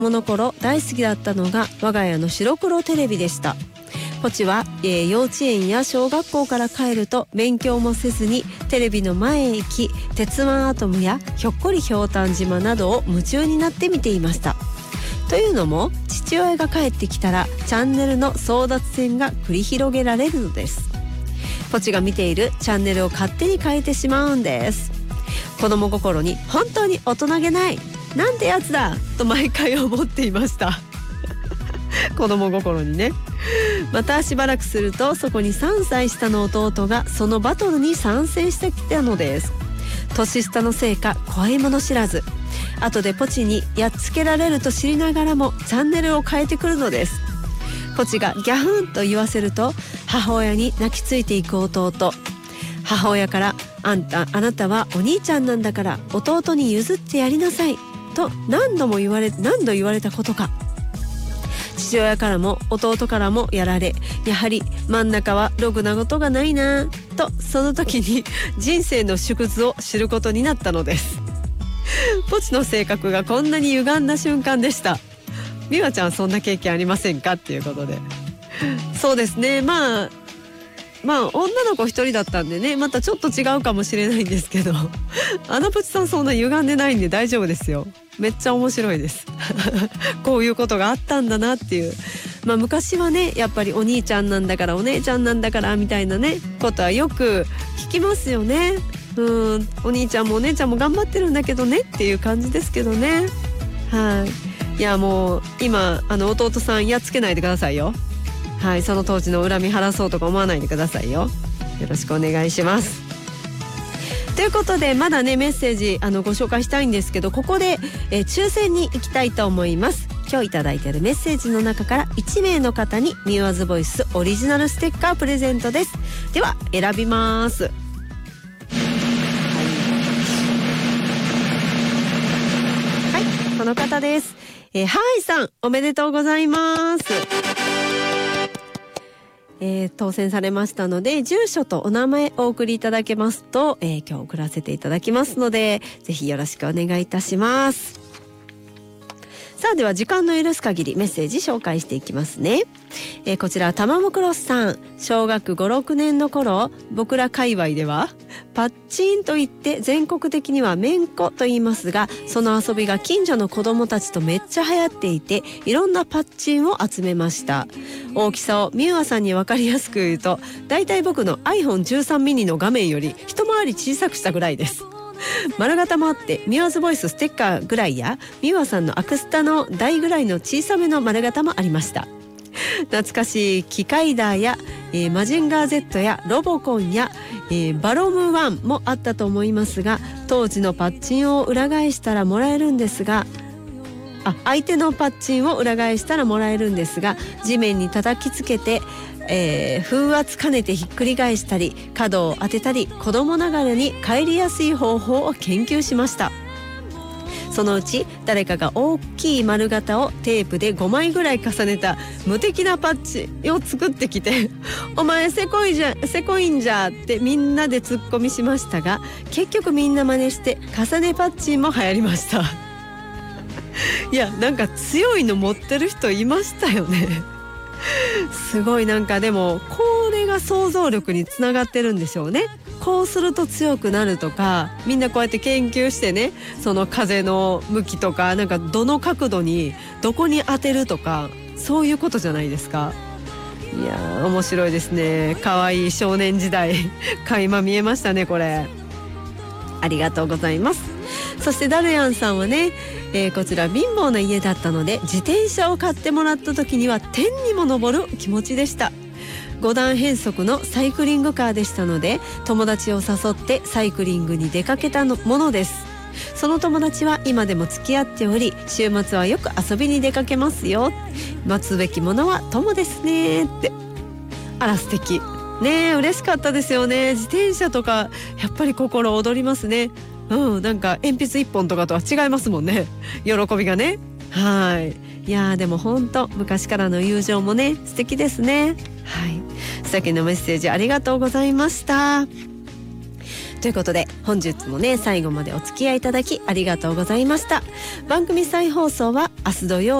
の頃大好きだったのが我が家の白黒テレビでした。ポチは、幼稚園や小学校から帰ると勉強もせずにテレビの前へ行き、鉄腕アトムやひょっこりひょうたん島などを夢中になって見ていました。というのも父親が帰ってきたらチャンネルの争奪戦が繰り広げられるのです。ポチが見ているチャンネルを勝手に変えてしまうんです。子供心に本当に大人げない、なんてやつだと毎回思っていました子供心にね。またしばらくするとそこに3歳下の弟がそのバトルに参戦してきたのです。年下のせいか怖いもの知らず、後でポチにやっつけられると知りながらもチャンネルを変えてくるのです。ポチがギャフンと言わせると母親に泣きついていく弟。母親からあなたはお兄ちゃんなんだから弟に譲ってやりなさいと何度言われたことか。父親からも弟からもやられ、やはり真ん中はろくなことがないなと、その時に人生の縮図を知ることになったのです。ポチの性格がこんなに歪んだ瞬間でした。美和ちゃんそんな経験ありませんかっていうことで。そうですね、まあ女の子一人だったんでね、またちょっと違うかもしれないんですけどアナプチさんそんな歪んでないんで大丈夫ですよ。めっちゃ面白いですこういうことがあったんだなっていう。昔はね、やっぱりお兄ちゃんなんだからお姉ちゃんなんだからみたいなねことはよく聞きますよね。お兄ちゃんもお姉ちゃんも頑張ってるんだけどねっていう感じですけどね。はい。いやもう今弟さんやっつけないでくださいよ。はい、その当時の恨み晴らそうとか思わないでくださいよ。よろしくお願いします。ということでまだねメッセージご紹介したいんですけど、ここで、抽選に行きたいと思います。今日いただいているメッセージの中から1名の方にミュアズボイスオリジナルステッカープレゼントです。では選びます。はい、この方です。はいさんおめでとうございます。当選されましたので住所とお名前お送りいただけますと、今日送らせていただきますのでぜひよろしくお願いいたします。さあでは時間の許す限りメッセージ紹介していきますね。こちら玉もクロスさん、小学 5,6 年の頃僕ら界隈ではパッチンといって全国的にはめんこと言いますが、その遊びが近所の子供たちとめっちゃ流行っていていろんなパッチンを集めました。大きさをミュアさんに分かりやすく言うとだいたい僕の iPhone13 ミニの画面より一回り小さくしたぐらいです。丸型もあってミュアズボイスステッカーぐらいやミュアさんのアクスタの台ぐらいの小さめの丸型もありました。懐かしいキカイダーや、マジンガー Z やロボコンや、バロム1もあったと思いますが、当時のパッチンを裏返したらもらえるんですが相手のパッチンを裏返したらもらえるんですが、地面に叩きつけて風圧兼ねてひっくり返したり角を当てたり子供ながらに帰りやすい方法を研究しました。そのうち誰かが大きい丸型をテープで5枚ぐらい重ねた無敵なパッチを作ってきてお前せこいんじゃってみんなでツッコミしましたが、結局みんな真似して重ねパッチンも流行りましたいやなんか強いの持ってる人いましたよねすごい。なんかでもこれが想像力につながってるんでしょうね。こうすると強くなるとか、みんなこうやって研究してね、その風の向きとかなんかどの角度にどこに当てるとかそういうことじゃないですか。いやー面白いですね。可愛い少年時代垣間見えましたねこれ。ありがとうございます。そしてダルヤンさんはね、こちら貧乏な家だったので自転車を買ってもらった時には天にも昇る気持ちでした。5段変速のサイクリングカーでしたので友達を誘ってサイクリングに出かけたものです。その友達は今でも付き合っており週末はよく遊びに出かけますよ。待つべきものは友ですねって。あら素敵ね。嬉しかったですよね。自転車とかやっぱり心躍りますね。なんか鉛筆一本とかとは違いますもんね、喜びがね。はい。いやでも本当昔からの友情もね素敵ですね。はい。素敵なメッセージありがとうございました。 ということで本日もね最後までお付き合いいただきありがとうございました。番組再放送は明日土曜